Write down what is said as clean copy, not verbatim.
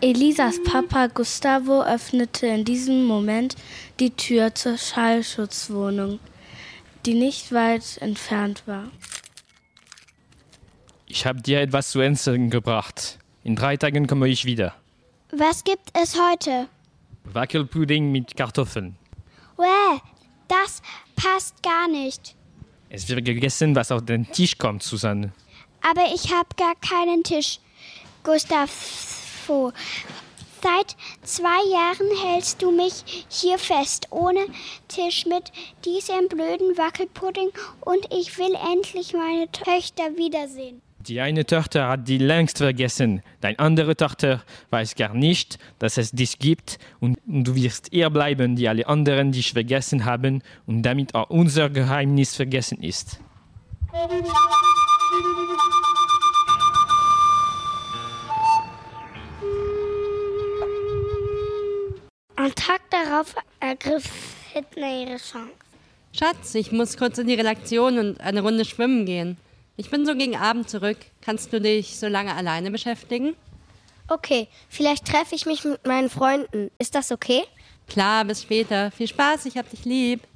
Elisas Papa Gustavo öffnete in diesem Moment die Tür zur Schallschutzwohnung, die nicht weit entfernt war. Ich habe dir etwas zu essen gebracht. In 3 Tagen komme ich wieder. Was gibt es heute? Wackelpudding mit Kartoffeln. Wäh, das passt gar nicht. Es wird gegessen, was auf den Tisch kommt, Susanne. Aber ich habe gar keinen Tisch, Gustavo. Seit 2 Jahren hältst du mich hier fest, ohne Tisch, mit diesem blöden Wackelpudding, und ich will endlich meine Töchter wiedersehen. Die eine Tochter hat die längst vergessen. Deine andere Tochter weiß gar nicht, dass es dich gibt, und du wirst eher bleiben, die alle anderen dich vergessen haben und damit auch unser Geheimnis vergessen ist. Am Tag darauf ergriff Sidney ihre Chance. Schatz, ich muss kurz in die Redaktion und eine Runde schwimmen gehen. Ich bin so gegen Abend zurück. Kannst du dich so lange alleine beschäftigen? Okay, vielleicht treffe ich mich mit meinen Freunden. Ist das okay? Klar, bis später. Viel Spaß, ich hab dich lieb.